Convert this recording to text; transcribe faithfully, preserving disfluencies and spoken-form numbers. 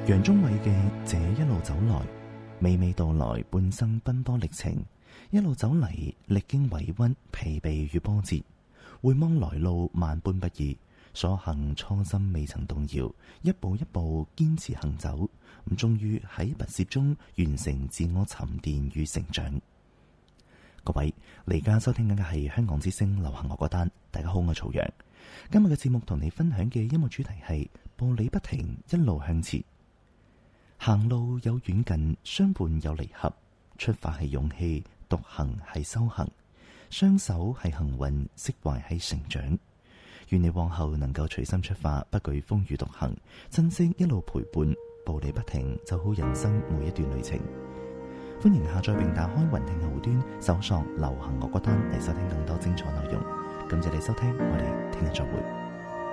楊宗緯嘅這一路走來，娓娓道來半生奔波歷程，一路走嚟歷經委屈、疲憊與波折，回望來路萬般不易，所幸初心未曾動搖，一步一步堅持行走，咁終於喺跋涉中完成自我沉澱與成長。各位，你而家收聽緊嘅係香港之聲流行樂歌單。大家好，我係曹陽。今日嘅節目同你分享嘅音樂主題係步履不停，一路向前。行路有遠近，相伴有離合。出發係勇氣，獨行係修行。雙手係幸運，釋懷係成長。願你往後能夠隨心出發，不懼風雨獨行，珍惜一路陪伴，步履不停，走好人生每一段旅程。歡迎下載並打開雲聽後端，搜索流行樂歌單嚟收聽更多精彩內容。感謝你收聽，我哋聽日再會。